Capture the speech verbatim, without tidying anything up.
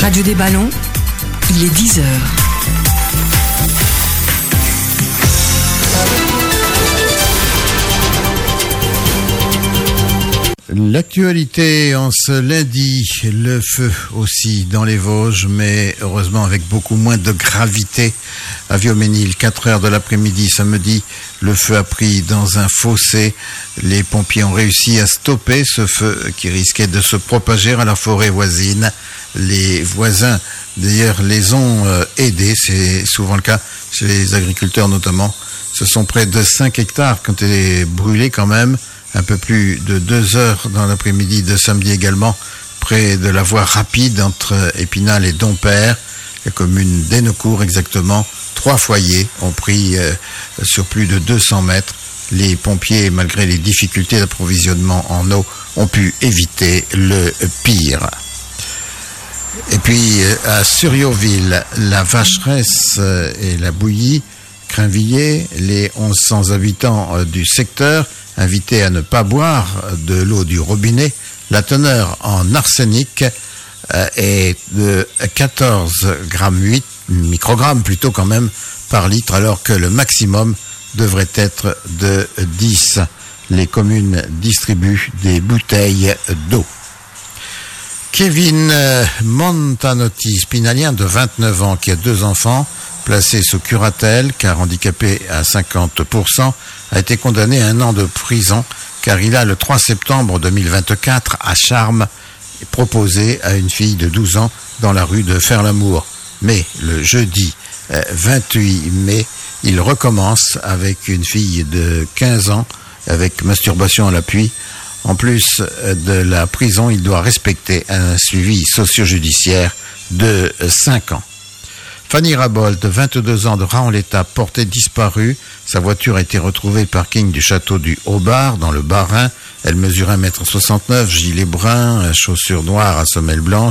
Radio des Ballons, il est dix heures. L'actualité en ce lundi, le feu aussi dans les Vosges, mais heureusement avec beaucoup moins de gravité. À Viauménil, quatre heures de l'après-midi samedi, le feu a pris dans un fossé. Les pompiers ont réussi à stopper ce feu qui risquait de se propager à la forêt voisine. Les voisins, d'ailleurs, les ont euh, aidés, c'est souvent le cas chez les agriculteurs notamment. Ce sont près de cinq hectares qui ont été brûlés quand même. Un peu plus de deux heures dans l'après-midi de samedi également, près de la voie rapide entre Épinal et Dompère, la commune d'Hénocourt exactement. Trois foyers ont pris euh, sur plus de deux cents mètres. Les pompiers, malgré les difficultés d'approvisionnement en eau, ont pu éviter le pire. Et puis à Surrioville, la Vacheresse et la Bouillie, Crainvilliers, les mille cent habitants du secteur, invités à ne pas boire de l'eau du robinet. La teneur en arsenic est de quatorze virgule huit microgrammes plutôt quand même par litre, alors que le maximum devrait être de dix. Les communes distribuent des bouteilles d'eau. Kevin Montanotti, spinalien de vingt-neuf ans, qui a deux enfants, placé sous curatelle car handicapé à cinquante pour cent, a été condamné à un an de prison car il a le trois septembre deux mille vingt-quatre à Charmes proposé à une fille de douze ans dans la rue de Faire-l'Amour. Mais le jeudi vingt-huit mai, il recommence avec une fille de quinze ans avec masturbation à l'appui. En plus de la prison, il doit respecter un suivi socio-judiciaire de cinq ans. Fanny Rabold, de vingt-deux ans, de Raon-l'État, portée disparue. Sa voiture a été retrouvée parking du château du Haut-Bar, dans le Bas-Rhin. Elle mesure un mètre soixante-neuf, gilet brun, chaussures noires à semelle blanche.